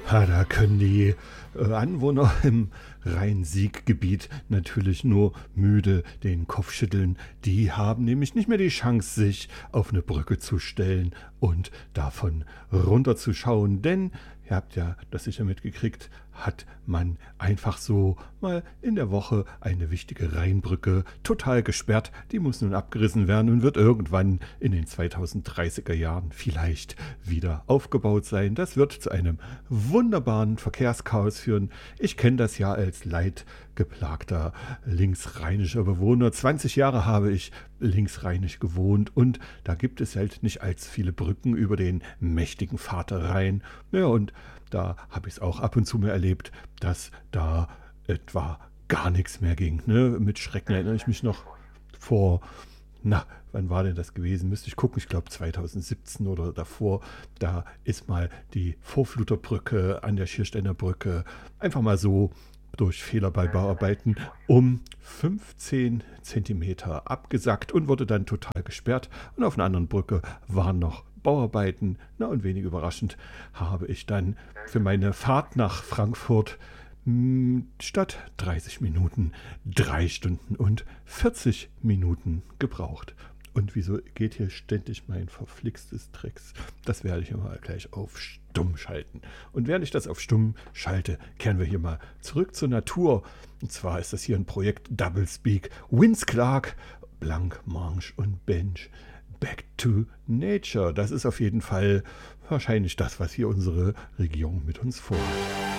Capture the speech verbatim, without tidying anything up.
Ja, da können die äh, Anwohner im Rhein-Sieg-Gebiet natürlich nur müde den Kopf schütteln. Die haben nämlich nicht mehr die Chance, sich auf eine Brücke zu stellen und davon runterzuschauen. Denn, ihr habt ja das sicher mitgekriegt, hat man einfach so mal in der Woche eine wichtige Rheinbrücke total gesperrt. Die muss nun abgerissen werden und wird irgendwann in den zweitausenddreißiger Jahren vielleicht wieder aufgebaut sein. Das wird zu einem wunderbaren Verkehrschaos führen. Ich kenne das ja als leidgeplagter linksrheinischer Bewohner. zwanzig Jahre habe ich linksrheinisch gewohnt und da gibt es halt nicht allzu viele Brücken über den mächtigen Vater Rhein. Ja, und da habe ich es auch ab und zu mehr erlebt, dass da etwa gar nichts mehr ging. Ne? Mit Schrecken erinnere ich mich noch vor, na, wann war denn das gewesen? Müsste ich gucken, ich glaube zweitausendsiebzehn oder davor. Da ist mal die Vorfluterbrücke an der Schiersteiner Brücke einfach mal so durch Fehler bei Bauarbeiten um fünfzehn Zentimeter abgesackt und wurde dann total gesperrt. Und auf einer anderen Brücke waren noch Bauarbeiten. Na, und wenig überraschend habe ich dann für meine Fahrt nach Frankfurt mh, statt dreißig Minuten drei Stunden und vierzig Minuten gebraucht. Und wieso geht hier ständig mein verflixtes Tricks? Das werde ich immer gleich auf Stumm schalten. Und während ich das auf Stumm schalte, kehren wir hier mal zurück zur Natur. Und zwar ist das hier ein Projekt Doublespeak. Vince Clarke, Blancmange und Bench. Back to Nature. Das ist auf jeden Fall wahrscheinlich das, was hier unsere Regierung mit uns vorhat.